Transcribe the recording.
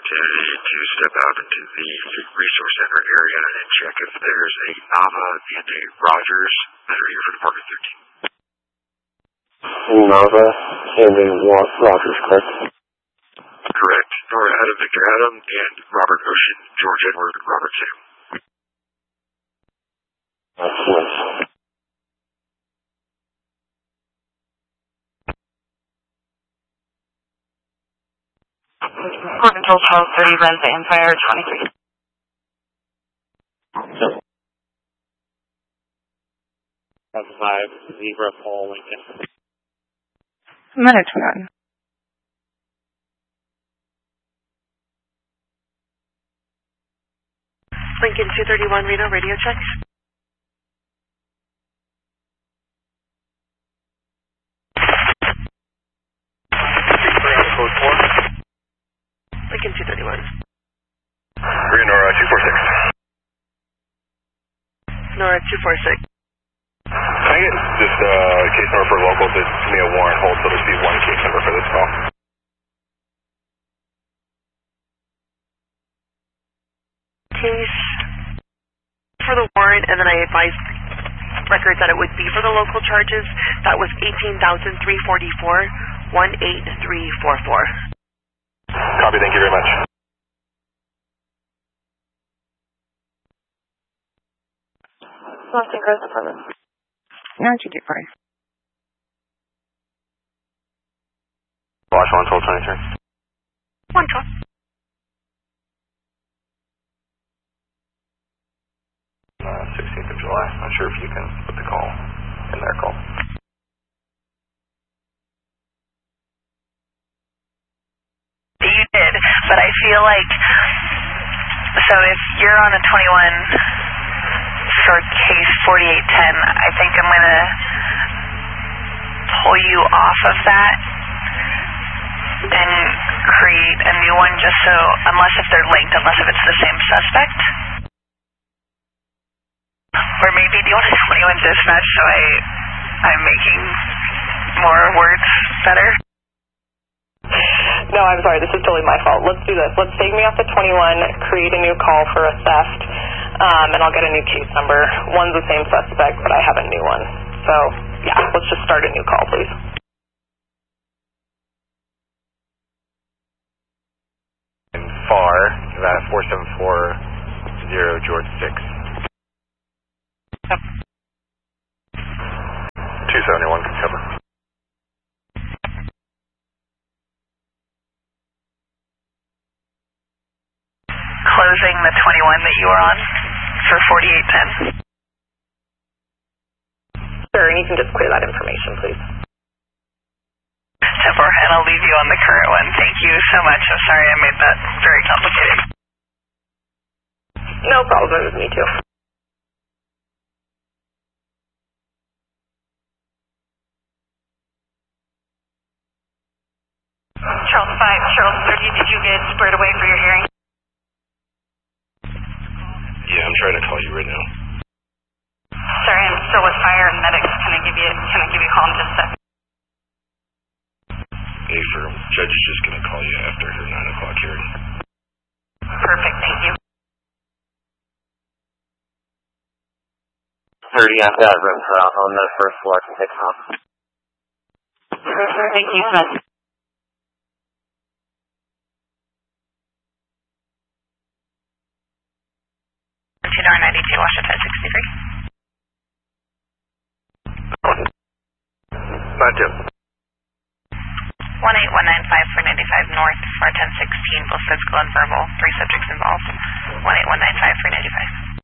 opportunity to step out into the resource center area and check if there's a Nava and a Rogers that are here for Department 13. Nava and a Rogers, correct? Correct. Nora Adam, Victor Adam, and Robert Ocean, George Edward, Robert Sam. Excellent. Report until 12:30, Wednesday, Empire 23. That's 5, Zebra, Paul, Lincoln. Minute 21. Lincoln 231, Reno, radio check. Code 4. Lincoln 231. Green Nora 246. Nora 246. Can I get just case number for local to give me a warrant hold so there's be one case number for this call? Case for the warrant, and then I advised records that it would be for the local charges. That was 18,344, 18344. Copy, thank you very much. Boston Coast Department. 9225. Watch 11223. 112. 16th of July. Not sure if you can put the call in their call. You did, but I feel like, so if you're on a 21 for case 4810, I think I'm going to pull you off of that and create a new one just so, unless if they're linked, unless if it's the same suspect. Or maybe do you want a 21 dispatch so I'm making more words better? No, I'm sorry. This is totally my fault. Let's do this. Let's take me off the 21, create a new call for a theft, and I'll get a new case number. One's the same suspect, but I have a new one. So, yeah, let's just start a new call, please. FAR, that 4740 George 6. 271, cover. Closing the 21 that you were on for 4810. Sure, and you can just clear that information, please. Super, and I'll leave you on the current one. Thank you so much. I'm sorry I made that very complicated. No problem, it was me too. Charles 5, Charles 30, did you get squared away for your hearing? Yeah, I'm trying to call you right now. Sorry, I'm still with fire and medics. Can I give you a call in just a second? Hey, firm. Judge is just going to call you after her 9 o'clock hearing. Perfect, thank you. 30, I've got room for on the first floor to take off. Thank you, Smith. 92, Washington 63. 910. 18195 for 95 North for 1016, both physical and verbal. 3 subjects involved. 18195 for 95.